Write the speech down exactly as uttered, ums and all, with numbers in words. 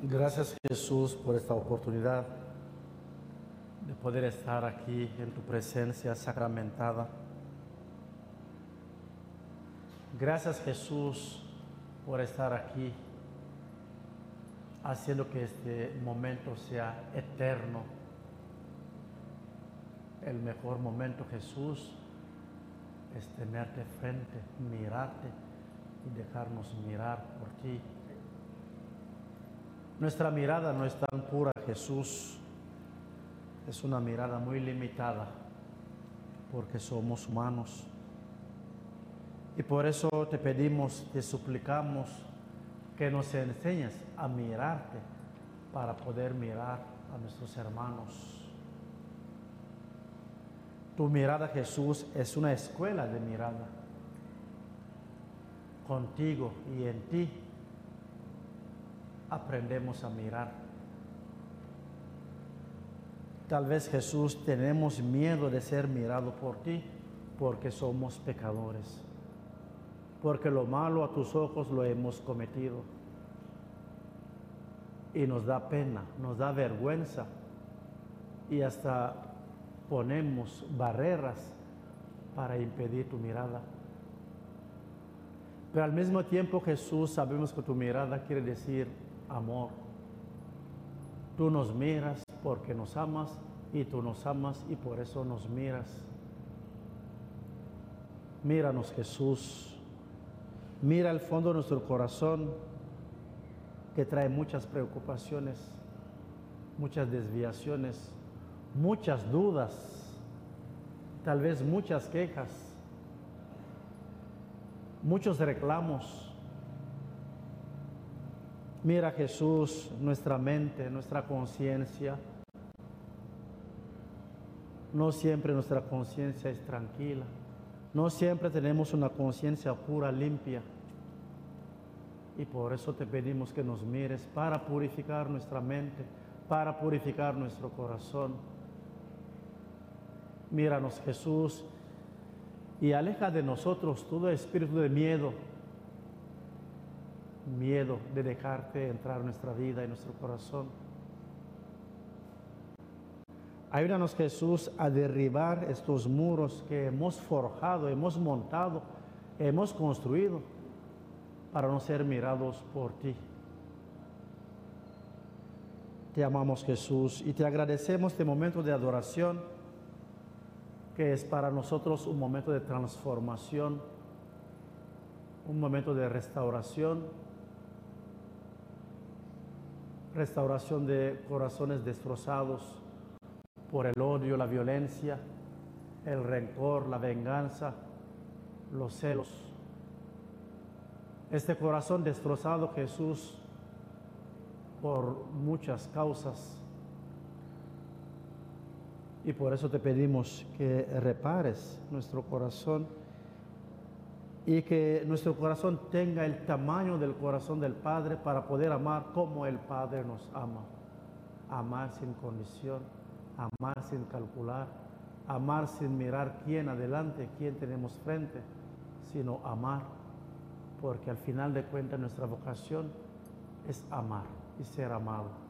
Gracias, Jesús, por esta oportunidad de poder estar aquí en tu presencia sacramentada. Gracias, Jesús, por estar aquí, haciendo que este momento sea eterno. El mejor momento, Jesús, es tenerte frente, mirarte y dejarnos mirar por ti. Nuestra mirada no es tan pura, Jesús. Es una mirada muy limitada, porque somos humanos. Y por eso te pedimos, te suplicamos que nos enseñes a mirarte para poder mirar a nuestros hermanos. Tu mirada, Jesús, es una escuela de mirada. Contigo y en ti aprendemos a mirar. Tal vez, Jesús, tenemos miedo de ser mirado por ti porque somos pecadores, porque lo malo a tus ojos lo hemos cometido y nos da pena, nos da vergüenza y hasta ponemos barreras para impedir tu mirada. Pero al mismo tiempo, Jesús, sabemos que tu mirada quiere decir amor. Tú nos miras porque nos amas y tú nos amas y por eso nos miras. Míranos, Jesús. Mira el fondo de nuestro corazón que trae muchas preocupaciones, muchas desviaciones, muchas dudas, tal vez muchas quejas, muchos reclamos. Mira, Jesús, nuestra mente, nuestra conciencia. No siempre nuestra conciencia es tranquila. No siempre tenemos una conciencia pura, limpia. Y por eso te pedimos que nos mires para purificar nuestra mente, para purificar nuestro corazón. Míranos, Jesús, y aleja de nosotros todo espíritu de miedo, miedo de dejarte entrar en nuestra vida y nuestro corazón. Ayúdanos, Jesús, a derribar estos muros que hemos forjado, hemos montado, hemos construido para no ser mirados por ti. Te amamos, Jesús, y te agradecemos este momento de adoración, que es para nosotros un momento de transformación, un momento de restauración, restauración de corazones destrozados por el odio, la violencia, el rencor, la venganza, los celos. Este corazón destrozado, Jesús, por muchas causas, y por eso te pedimos que repares nuestro corazón y que nuestro corazón tenga el tamaño del corazón del Padre para poder amar como el Padre nos ama. Amar sin condición, amar sin calcular, amar sin mirar quién adelante, quién tenemos frente, sino amar, porque al final de cuentas nuestra vocación es amar y ser amado.